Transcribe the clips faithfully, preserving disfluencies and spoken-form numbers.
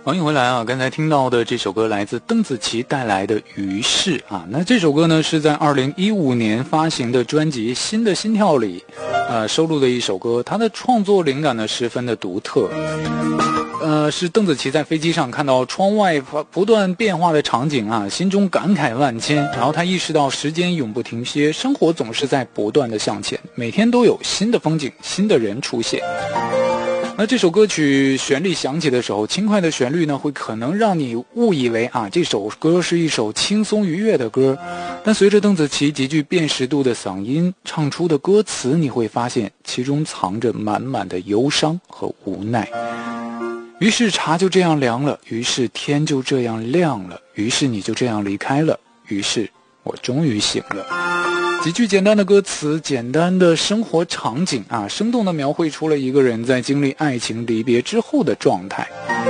欢迎回来啊！刚才听到的这首歌来自邓紫棋带来的《于是》啊，那这首歌呢是在二零一五年发行的专辑《新的心跳》里，呃收录的一首歌。它的创作灵感呢十分的独特，呃是邓紫棋在飞机上看到窗外不断变化的场景啊，心中感慨万千。然后她意识到时间永不停歇，生活总是在不断的向前，每天都有新的风景、新的人出现。那这首歌曲旋律响起的时候，轻快的旋律呢，会可能让你误以为啊，这首歌是一首轻松愉悦的歌。但随着邓紫棋极具辨识度的嗓音唱出的歌词，你会发现其中藏着满满的忧伤和无奈。于是茶就这样凉了，于是天就这样亮了，于是你就这样离开了，于是我终于醒了。几句简单的歌词，简单的生活场景啊，生动地描绘出了一个人在经历爱情离别之后的状态。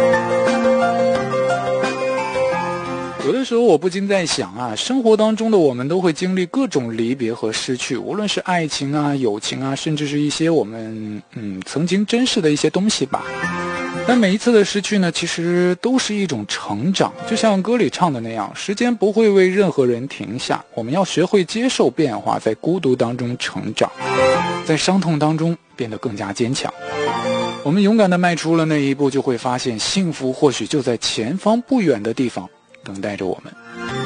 有的时候我不禁在想啊，生活当中的我们都会经历各种离别和失去，无论是爱情啊、友情啊，甚至是一些我们嗯曾经珍视的一些东西吧。但每一次的失去呢，其实都是一种成长，就像歌里唱的那样，时间不会为任何人停下，我们要学会接受变化，在孤独当中成长，在伤痛当中变得更加坚强。我们勇敢地迈出了那一步，就会发现幸福或许就在前方不远的地方等待着我们。